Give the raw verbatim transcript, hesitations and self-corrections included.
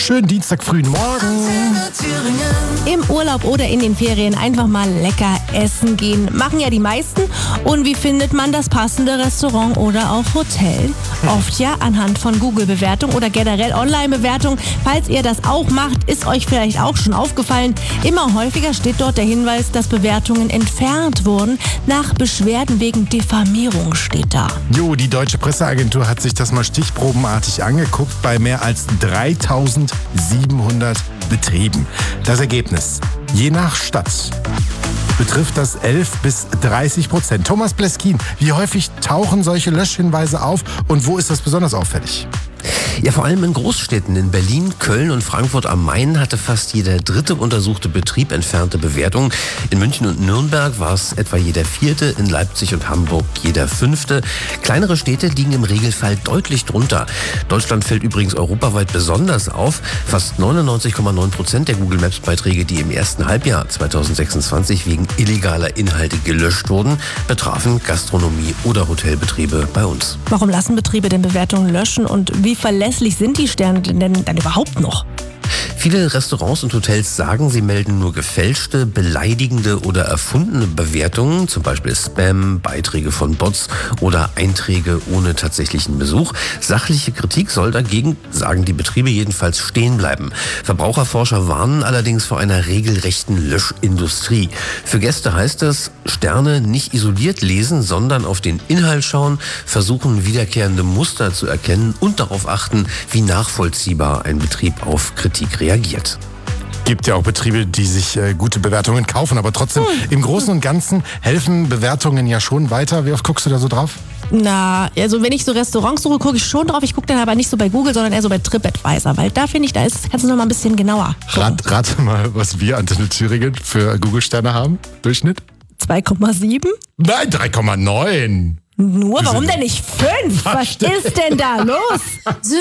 Schönen Dienstag frühen Morgen. Im Urlaub oder in den Ferien einfach mal lecker essen gehen. Machen ja die meisten. Und wie findet man das passende Restaurant oder auch Hotel? Oft ja anhand von Google-Bewertung oder generell Online-Bewertung. Falls ihr das auch macht, ist euch vielleicht auch schon aufgefallen. Immer häufiger steht dort der Hinweis, dass Bewertungen entfernt wurden. Nach Beschwerden wegen Diffamierung steht da. Jo, die Deutsche Presseagentur hat sich das mal stichprobenartig angeguckt bei mehr als dreitausendsiebenhundert Betrieben. Das Ergebnis: je nach Stadt betrifft das elf bis dreißig Prozent. Thomas Bleskin, wie häufig tauchen solche Löschhinweise auf und wo ist das besonders auffällig? Ja, vor allem in Großstädten. In Berlin, Köln und Frankfurt am Main hatte fast jeder dritte untersuchte Betrieb entfernte Bewertungen. In München und Nürnberg war es etwa jeder vierte, in Leipzig und Hamburg jeder fünfte. Kleinere Städte liegen im Regelfall deutlich drunter. Deutschland fällt übrigens europaweit besonders auf. Fast neunundneunzig Komma neun Prozent der Google Maps Beiträge, die im ersten Halbjahr zweitausendsechsundzwanzig wegen illegaler Inhalte gelöscht wurden, betrafen Gastronomie- oder Hotelbetriebe bei uns. Warum lassen Betriebe denn Bewertungen löschen und wie verlässlich sind die Sterne denn dann überhaupt noch? Viele Restaurants und Hotels sagen, sie melden nur gefälschte, beleidigende oder erfundene Bewertungen, zum Beispiel Spam, Beiträge von Bots oder Einträge ohne tatsächlichen Besuch. Sachliche Kritik soll dagegen, sagen die Betriebe jedenfalls, stehen bleiben. Verbraucherforscher warnen allerdings vor einer regelrechten Löschindustrie. Für Gäste heißt es, Sterne nicht isoliert lesen, sondern auf den Inhalt schauen, versuchen wiederkehrende Muster zu erkennen und darauf achten, wie nachvollziehbar ein Betrieb auf Kritik reagiert. Gibt ja auch Betriebe, die sich äh, gute Bewertungen kaufen, aber trotzdem hm. im Großen und Ganzen helfen Bewertungen ja schon weiter. Wie oft guckst du da so drauf? Na, also wenn ich so Restaurants suche, gucke ich schon drauf. Ich gucke dann aber nicht so bei Google, sondern eher so bei TripAdvisor, weil da finde ich, da ist, kannst du noch mal ein bisschen genauer gucken. Rat, rate mal, was wir Antenne Thüringen für Google-Sterne haben, Durchschnitt? zwei Komma sieben? Nein, drei Komma neun. Nur, warum denn nicht fünf? Was ist denn da los?